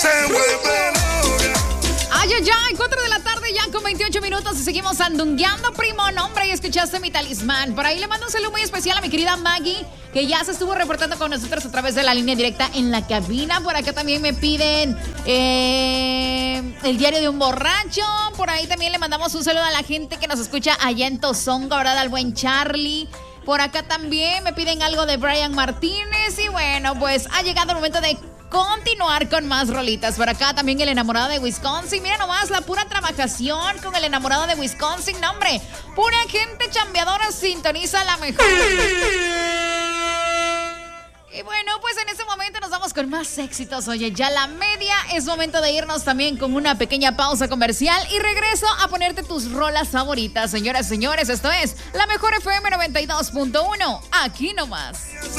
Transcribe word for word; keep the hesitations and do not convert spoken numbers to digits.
se vuelve loca. Ay, ay, ay, cuatro de la tarde ya con veintiocho minutos y seguimos andungueando, primo. Nombre, y escuchaste Mi Talismán. Por ahí le mando un saludo muy especial a mi querida Maggie, que ya se estuvo reportando con nosotros a través de la línea directa en la cabina. Por acá también me piden eh, el diario de un borracho. Por ahí también le mandamos un saludo a la gente que nos escucha allá en Tozongo, ¿verdad? Al buen Charlie. Por acá también me piden algo de Brian Martínez. Y bueno, pues ha llegado el momento de continuar con más rolitas. Por acá también el enamorado de Wisconsin. Mira nomás, la pura trabajación con el enamorado de Wisconsin. No, hombre, pura gente chambeadora sintoniza la mejor. Y bueno, pues en este momento nos vamos con más éxitos. Oye, ya la media, es momento de irnos también con una pequeña pausa comercial y regreso a ponerte tus rolas favoritas. Señoras, señores, esto es la mejor F M noventa y dos punto uno, aquí nomás.